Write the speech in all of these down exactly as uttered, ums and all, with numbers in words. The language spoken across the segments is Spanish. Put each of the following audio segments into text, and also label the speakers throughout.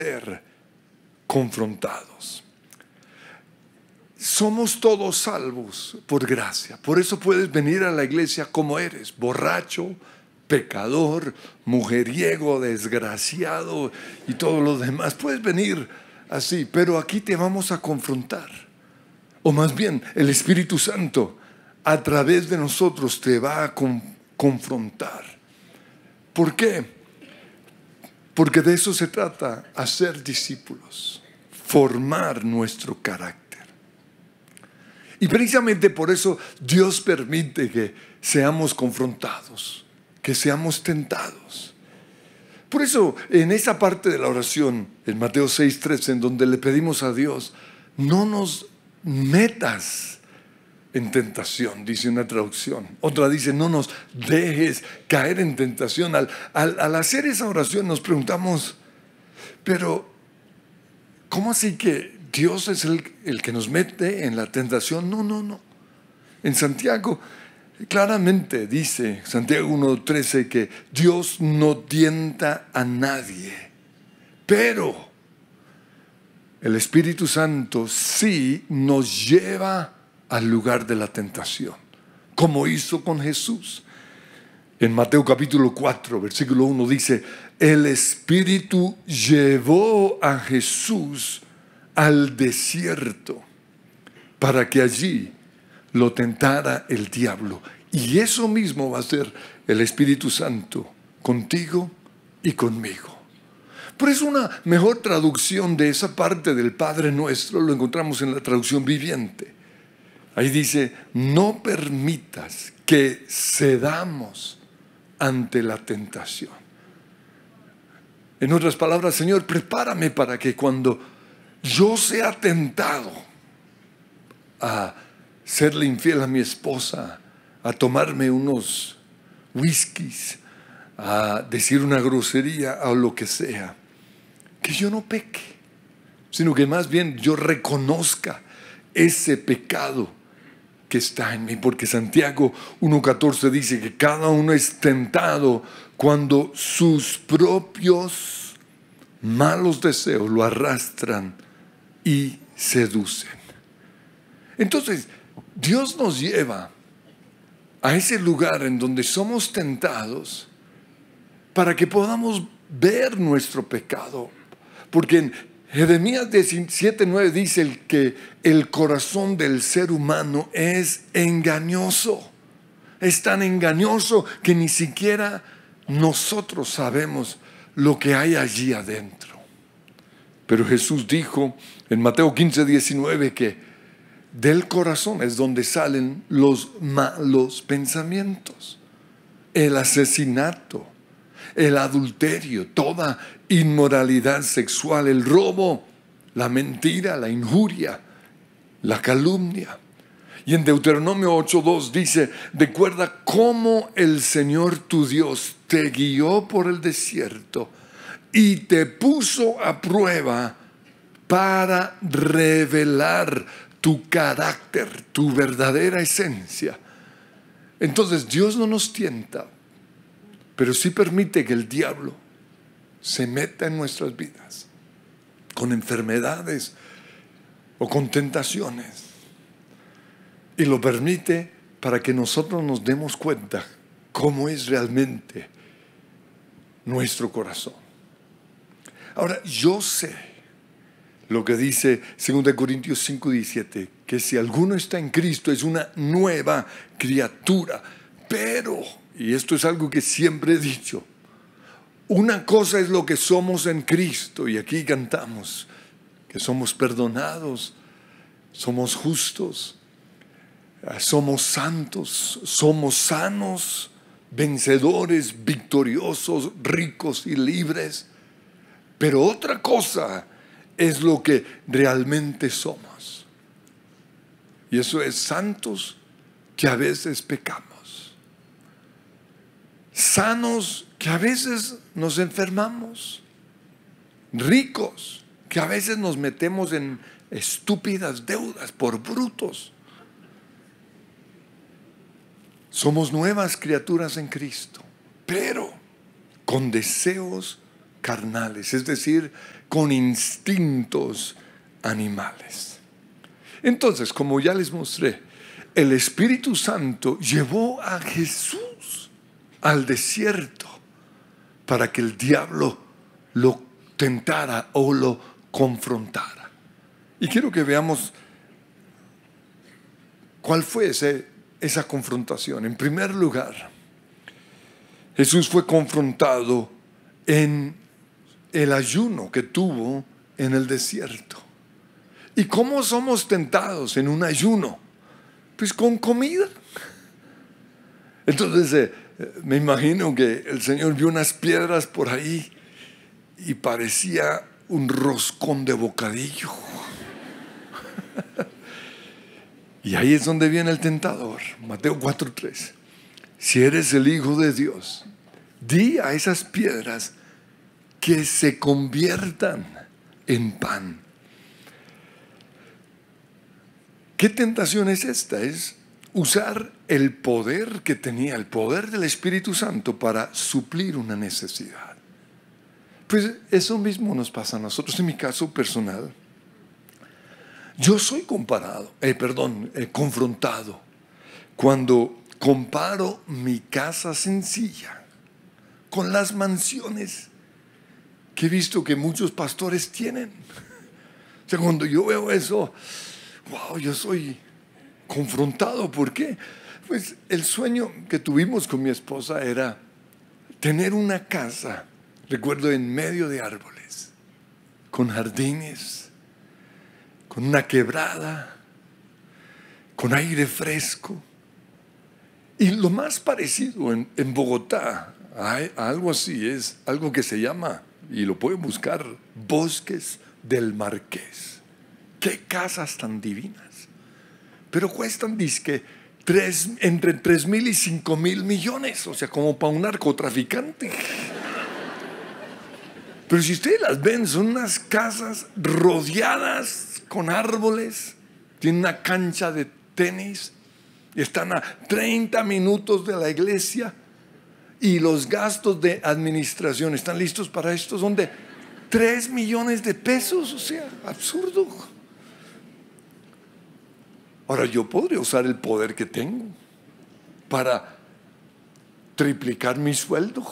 Speaker 1: ser confrontados. Somos todos salvos por gracia. Por eso puedes venir a la iglesia como eres, borracho, pecador, mujeriego, desgraciado y todo lo demás. Puedes venir así, pero aquí te vamos a confrontar. O más bien, el Espíritu Santo a través de nosotros te va a con, confrontar. ¿Por qué? Porque de eso se trata, hacer discípulos, formar nuestro carácter. Y precisamente por eso Dios permite que seamos confrontados, que seamos tentados. Por eso en esa parte de la oración, en Mateo seis trece, en donde le pedimos a Dios, no nos metas en tentación, dice una traducción. Otra dice, no nos dejes caer en tentación. Al, al, al hacer esa oración nos preguntamos, pero ¿cómo así que Dios es el, el que nos mete en la tentación? No, no, no. En Santiago claramente dice, Santiago uno trece, que Dios no tienta a nadie, pero el Espíritu Santo sí nos lleva al lugar de la tentación, como hizo con Jesús. En Mateo capítulo cuatro, versículo uno dice, el Espíritu llevó a Jesús al desierto para que allí lo tentara el diablo. Y eso mismo va a ser el Espíritu Santo contigo y conmigo. Por eso una mejor traducción de esa parte del Padre Nuestro lo encontramos en la traducción viviente. Ahí dice, no permitas que cedamos ante la tentación. En otras palabras, Señor, prepárame para que cuando yo sea tentado a serle infiel a mi esposa, a tomarme unos whiskies, a decir una grosería o lo que sea, que yo no peque, sino que más bien yo reconozca ese pecado que está en mí. Porque Santiago uno catorce dice que cada uno es tentado cuando sus propios malos deseos lo arrastran y seducen. Entonces, Dios nos lleva a ese lugar en donde somos tentados para que podamos ver nuestro pecado. Porque en Jeremías diecisiete nueve dice el que el corazón del ser humano es engañoso. Es tan engañoso que ni siquiera nosotros sabemos lo que hay allí adentro. Pero Jesús dijo en Mateo quince diecinueve que del corazón es donde salen los malos pensamientos, el asesinato, el adulterio, toda inmoralidad sexual, el robo, la mentira, la injuria, la calumnia. Y en Deuteronomio ocho dos dice, recuerda cómo el Señor tu Dios te guió por el desierto y te puso a prueba para revelar tu carácter, tu verdadera esencia. Entonces Dios no nos tienta, pero sí permite que el diablo se meta en nuestras vidas con enfermedades o con tentaciones. Y lo permite para que nosotros nos demos cuenta cómo es realmente nuestro corazón. Ahora, yo sé lo que dice segunda Corintios cinco diecisiete, que si alguno está en Cristo es una nueva criatura. Pero, y esto es algo que siempre he dicho, una cosa es lo que somos en Cristo, y aquí cantamos que somos perdonados, somos justos, somos santos, somos sanos, vencedores, victoriosos, ricos y libres. Pero otra cosa es lo que realmente somos. Y eso es santos que a veces pecamos, sanos que a veces nos enfermamos, ricos que a veces nos metemos en estúpidas deudas por brutos. Somos nuevas criaturas en Cristo, pero con deseos carnales, es decir, con instintos animales. Entonces, como ya les mostré, el Espíritu Santo llevó a Jesús al desierto para que el diablo lo tentara o lo confrontara. Y quiero que veamos cuál fue ese, esa confrontación. En primer lugar, Jesús fue confrontado en el ayuno que tuvo en el desierto. ¿Y cómo somos tentados en un ayuno? Pues con comida. Entonces eh, me imagino que el Señor vio unas piedras por ahí y parecía un roscón de bocadillo. Y ahí es donde viene el tentador. Mateo cuatro tres. Si eres el Hijo de Dios, di a esas piedras que se conviertan en pan. ¿Qué tentación es esta? Es usar el poder que tenía, el poder del Espíritu Santo para suplir una necesidad. Pues eso mismo nos pasa a nosotros. En mi caso personal, yo soy comparado, eh, perdón, eh, confrontado cuando comparo mi casa sencilla con las mansiones que he visto que muchos pastores tienen. O sea, cuando yo veo eso, wow, yo soy confrontado. ¿Por qué? Pues el sueño que tuvimos con mi esposa era tener una casa, recuerdo, en medio de árboles, con jardines, con una quebrada, con aire fresco. Y lo más parecido en, en Bogotá a, a algo así es algo que se llama, y lo pueden buscar, Bosques del Marqués. ¡Qué casas tan divinas! Pero cuestan, dizque, tres, entre tres mil y cinco mil millones, o sea, como para un narcotraficante. Pero si ustedes las ven, son unas casas rodeadas con árboles, tienen una cancha de tenis, están a treinta minutos de la iglesia, y los gastos de administración están listos para esto, son de tres millones de pesos, o sea, absurdo. Ahora, yo podría usar el poder que tengo para triplicar mi sueldo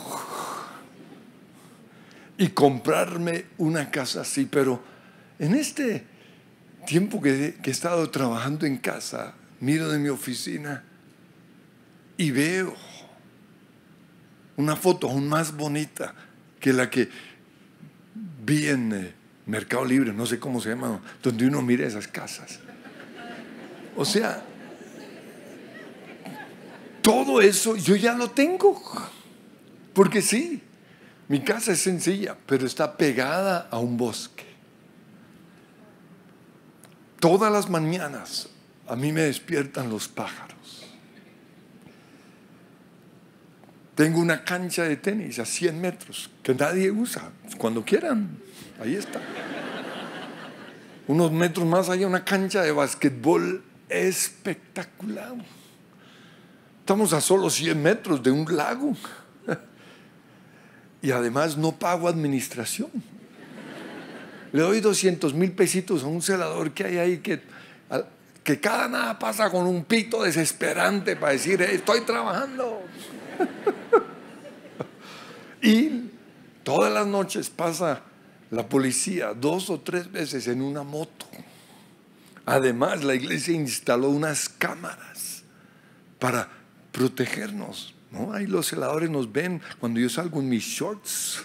Speaker 1: y comprarme una casa así, pero en este tiempo que, que he estado trabajando en casa, miro de mi oficina y veo una foto aún más bonita que la que vi en eh, Mercado Libre, no sé cómo se llama, donde uno mira esas casas. O sea, todo eso yo ya lo tengo, porque sí, mi casa es sencilla, pero está pegada a un bosque. Todas las mañanas a mí me despiertan los pájaros. Tengo una cancha de tenis a cien metros que nadie usa. Cuando quieran, ahí está. Unos metros más allá una cancha de basquetbol espectacular. Estamos a solo cien metros de un lago. Y además no pago administración. Le doy doscientos mil pesitos a un celador que hay ahí que, que cada nada pasa con un pito desesperante para decir, hey, estoy trabajando. Y todas las noches pasa la policía dos o tres veces en una moto. Además, la iglesia instaló unas cámaras para protegernos, ¿no? Ahí los celadores nos ven cuando yo salgo en mis shorts.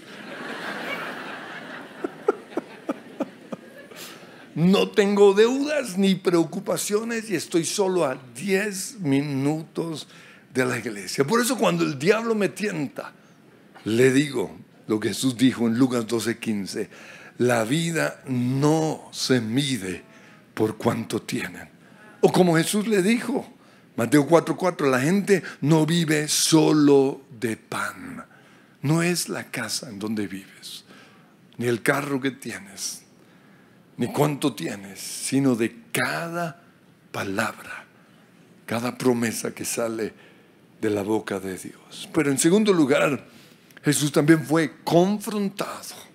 Speaker 1: No tengo deudas ni preocupaciones y estoy solo a diez minutos de la iglesia. Por eso cuando el diablo me tienta, le digo lo que Jesús dijo en Lucas doce quince: la vida no se mide por cuánto tienen. O como Jesús le dijo, Mateo cuatro cuatro, la gente no vive solo de pan. No es la casa en donde vives, ni el carro que tienes, ni cuánto tienes, sino de cada palabra, cada promesa que sale de la boca de Dios. Pero en segundo lugar, Jesús también fue confrontado